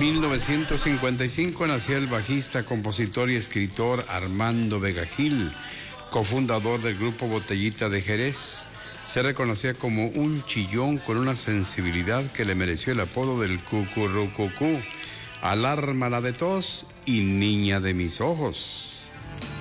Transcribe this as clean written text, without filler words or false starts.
1955 nació el bajista, compositor y escritor Armando Vega Gil, cofundador del grupo Botellita de Jerez. Se reconocía como un chillón con una sensibilidad que le mereció el apodo del Cucurrucucú, Alármala de tos y Niña de mis ojos.